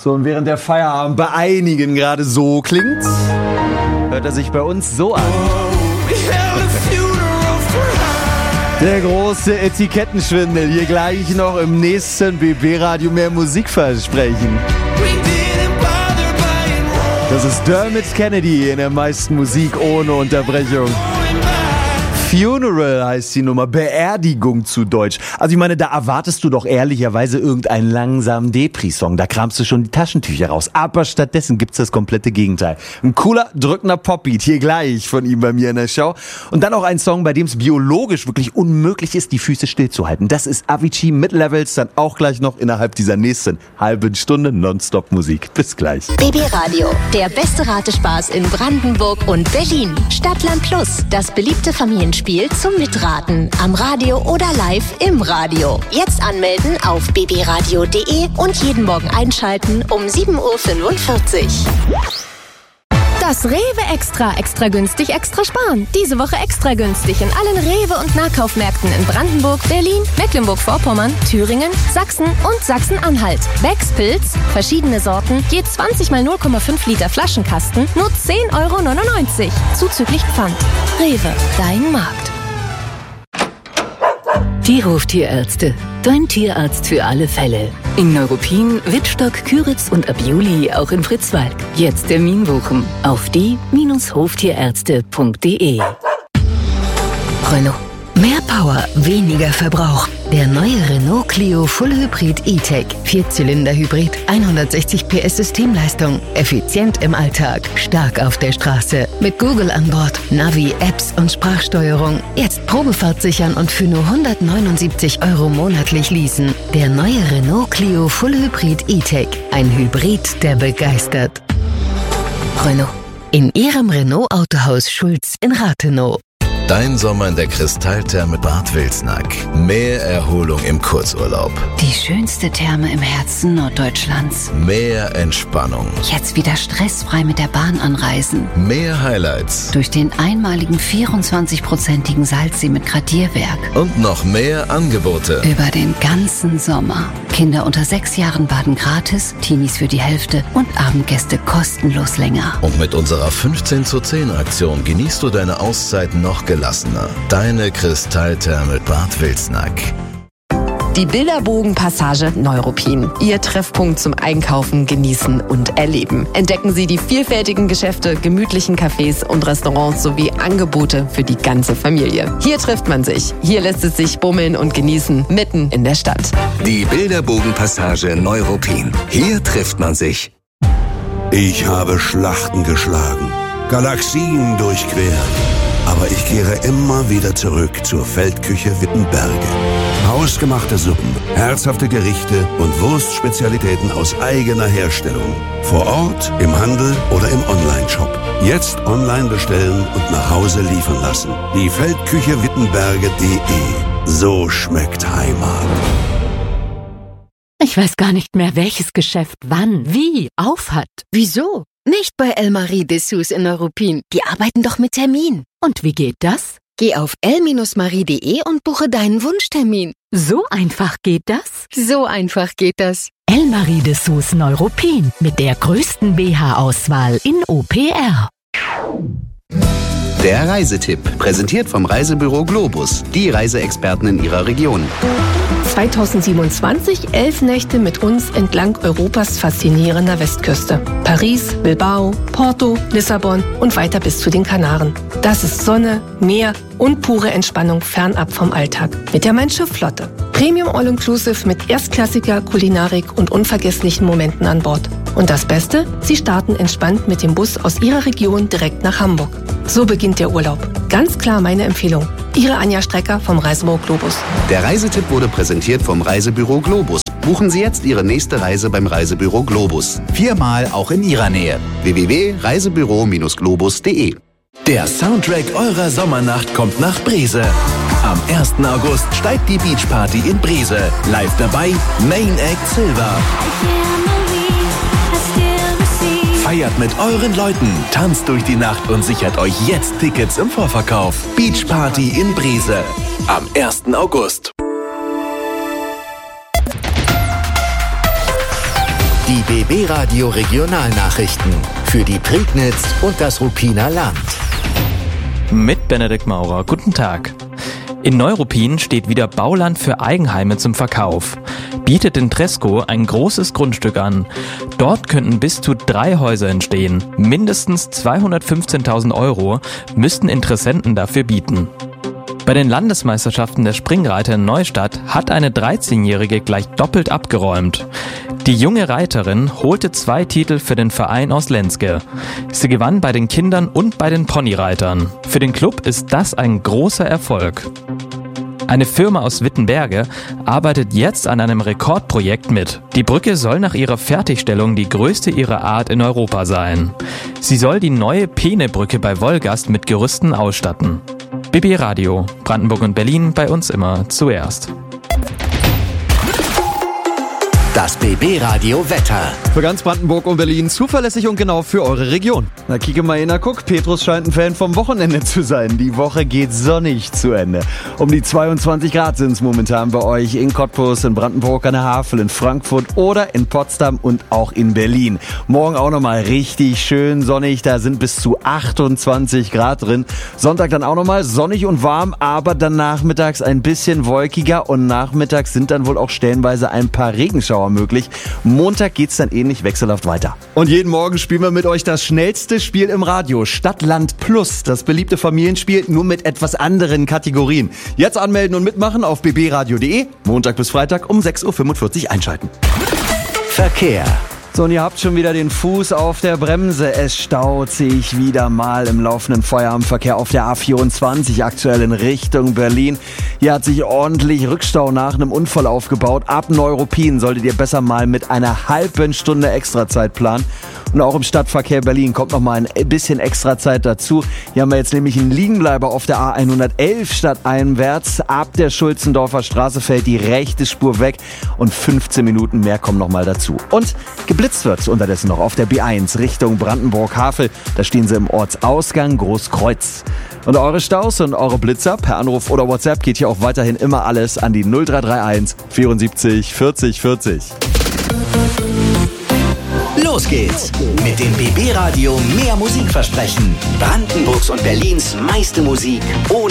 So, und während der Feierabend bei einigen gerade so klingt, hört er sich bei uns so an. Der große Etikettenschwindel, hier gleich noch im nächsten BB-Radio mehr Musik versprechen. Das ist Dermot Kennedy in der meisten Musik ohne Unterbrechung. Funeral heißt die Nummer, Beerdigung zu Deutsch. Also ich meine, da erwartest du doch ehrlicherweise irgendeinen langsamen Depri-Song. Da kramst du schon die Taschentücher raus. Aber stattdessen gibt's das komplette Gegenteil. Ein cooler, drückender Popbeat, hier gleich von ihm bei mir in der Show. Und dann auch ein Song, bei dem es biologisch wirklich unmöglich ist, die Füße stillzuhalten. Das ist Avicii mit Levels, dann auch gleich noch innerhalb dieser nächsten halben Stunde Nonstop-Musik. Bis gleich. BB Radio, der beste Ratespaß in Brandenburg und Berlin. Stadtland Plus, das beliebte Familienspiel zum Mitraten. Am Radio oder live im Radio. Jetzt anmelden auf bbradio.de und jeden Morgen einschalten um 7.45 Uhr. Das Rewe extra günstig, extra sparen. Diese Woche extra günstig in allen Rewe- und Nahkaufmärkten in Brandenburg, Berlin, Mecklenburg-Vorpommern, Thüringen, Sachsen und Sachsen-Anhalt. Becks Pilz, verschiedene Sorten, je 20 mal 0,5 Liter Flaschenkasten, nur 10,99 €. Zuzüglich Pfand. Rewe, dein Markt. Die Hoftierärzte. Dein Tierarzt für alle Fälle. In Neuruppin, Wittstock, Küritz und ab Juli auch in Fritzwalk. Jetzt Termin buchen auf die-hoftierärzte.de. Renault. Mehr Power, weniger Verbrauch. Der neue Renault Clio Full Hybrid E-Tech. 4-Zylinder-Hybrid, 160 PS Systemleistung. Effizient im Alltag, stark auf der Straße. Mit Google an Bord, Navi, Apps und Sprachsteuerung. Jetzt Probefahrt sichern und für nur 179 € monatlich leasen. Der neue Renault Clio Full Hybrid E-Tech. Ein Hybrid, der begeistert. Renault. In Ihrem Renault-Autohaus Schulz in Rathenow. Dein Sommer in der Kristalltherme Bad Wilsnack. Mehr Erholung im Kurzurlaub. Die schönste Therme im Herzen Norddeutschlands. Mehr Entspannung. Jetzt wieder stressfrei mit der Bahn anreisen. Mehr Highlights. Durch den einmaligen 24-prozentigen Salzsee mit Gradierwerk. Und noch mehr Angebote. Über den ganzen Sommer. Kinder unter 6 Jahren baden gratis, Teenies für die Hälfte und Abendgäste kostenlos länger. Und mit unserer 15:10 genießt du deine Auszeit noch gelassener. Deine Kristalltherme Bad Wilsnack. Die Bilderbogen-Passage Neuruppin. Ihr Treffpunkt zum Einkaufen, Genießen und Erleben. Entdecken Sie die vielfältigen Geschäfte, gemütlichen Cafés und Restaurants sowie Angebote für die ganze Familie. Hier trifft man sich. Hier lässt es sich bummeln und genießen, mitten in der Stadt. Die Bilderbogen-Passage Neuruppin. Hier trifft man sich. Ich habe Schlachten geschlagen, Galaxien durchquert. Aber ich kehre immer wieder zurück zur Feldküche Wittenberge. Hausgemachte Suppen, herzhafte Gerichte und Wurstspezialitäten aus eigener Herstellung. Vor Ort, im Handel oder im Onlineshop. Jetzt online bestellen und nach Hause liefern lassen. Die Feldküche Wittenberge.de. So schmeckt Heimat. Ich weiß gar nicht mehr, welches Geschäft wann, wie aufhat. Wieso? Nicht bei El-Marie Dessous in Neuruppin. Die arbeiten doch mit Termin. Und wie geht das? Geh auf el-marie.de und buche deinen Wunschtermin. So einfach geht das? So einfach geht das. El-Marie Dessous Neuruppin mit der größten BH-Auswahl in OPR. Der Reisetipp, präsentiert vom Reisebüro Globus, die Reiseexperten in Ihrer Region. 2027 11 Nächte mit uns entlang Europas faszinierender Westküste. Paris, Bilbao, Porto, Lissabon und weiter bis zu den Kanaren. Das ist Sonne, Meer und pure Entspannung fernab vom Alltag. Mit der Mein-Schiff-Flotte. Premium All-Inclusive mit erstklassiger Kulinarik und unvergesslichen Momenten an Bord. Und das Beste? Sie starten entspannt mit dem Bus aus Ihrer Region direkt nach Hamburg. So beginnt der Urlaub. Ganz klar meine Empfehlung. Ihre Anja Strecker vom Reisebüro Globus. Der Reisetipp wurde präsentiert vom Reisebüro Globus. Buchen Sie jetzt Ihre nächste Reise beim Reisebüro Globus. 4-mal auch in Ihrer Nähe. www.reisebüro-globus.de. Der Soundtrack eurer Sommernacht kommt nach Breze. Am 1. August steigt die Beachparty in Breze. Live dabei Main Act Silver. Feiert mit euren Leuten, tanzt durch die Nacht und sichert euch jetzt Tickets im Vorverkauf. Beachparty in Breze am 1. August. Die Die BB Radio Regionalnachrichten für die Prignitz und das Ruppiner Land. Mit Benedikt Maurer. Guten Tag. In Neuruppin steht wieder Bauland für Eigenheime zum Verkauf. Bietet in Treskow ein großes Grundstück an. Dort könnten bis zu 3 Häuser entstehen. Mindestens 215.000 € müssten Interessenten dafür bieten. Bei den Landesmeisterschaften der Springreiter in Neustadt hat eine 13-Jährige gleich doppelt abgeräumt. Die junge Reiterin holte 2 Titel für den Verein aus Lenzke. Sie gewann bei den Kindern und bei den Ponyreitern. Für den Club ist das ein großer Erfolg. Eine Firma aus Wittenberge arbeitet jetzt an einem Rekordprojekt mit. Die Brücke soll nach ihrer Fertigstellung die größte ihrer Art in Europa sein. Sie soll die neue Peene-Brücke bei Wolgast mit Gerüsten ausstatten. BB Radio, Brandenburg und Berlin, bei uns immer zuerst. Das BB Radio Wetter. Für ganz Brandenburg und Berlin zuverlässig und genau für eure Region. Na, kicke mal hin, guck, Petrus scheint ein Fan vom Wochenende zu sein. Die Woche geht sonnig zu Ende. Um die 22 Grad sind es momentan bei euch in Cottbus, in Brandenburg an der Havel, in Frankfurt oder in Potsdam und auch in Berlin. Morgen auch nochmal richtig schön sonnig, da sind bis zu 28 Grad drin. Sonntag dann auch nochmal sonnig und warm, aber dann nachmittags ein bisschen wolkiger und nachmittags sind dann wohl auch stellenweise ein paar Regenschauer möglich. Montag geht's dann ähnlich wechselhaft weiter. Und jeden Morgen spielen wir mit euch das schnellste Spiel im Radio. Stadt, Land Plus. Das beliebte Familienspiel, nur mit etwas anderen Kategorien. Jetzt anmelden und mitmachen auf bbradio.de. Montag bis Freitag um 6.45 Uhr einschalten. Verkehr. So, und ihr habt schon wieder den Fuß auf der Bremse. Es staut sich wieder mal im laufenden Feierabendverkehr auf der A24 aktuell in Richtung Berlin. Hier hat sich ordentlich Rückstau nach einem Unfall aufgebaut. Ab Neuruppin solltet ihr besser mal mit einer halben Stunde Extrazeit planen. Und auch im Stadtverkehr Berlin kommt noch mal ein bisschen Extrazeit dazu. Hier haben wir jetzt nämlich einen Liegenbleiber auf der A111 stadteinwärts. Ab der Schulzendorfer Straße fällt die rechte Spur weg und 15 Minuten mehr kommen noch mal dazu. Und geblitzt wird unterdessen noch auf der B1 Richtung Brandenburg-Havel. Da stehen sie im Ortsausgang Großkreuz. Und eure Staus und eure Blitzer per Anruf oder WhatsApp geht hier auch weiterhin immer alles an die 0331 74 40 40. Los geht's mit dem BB Radio Mehr Musik versprechen. Brandenburgs und Berlins meiste Musik ohne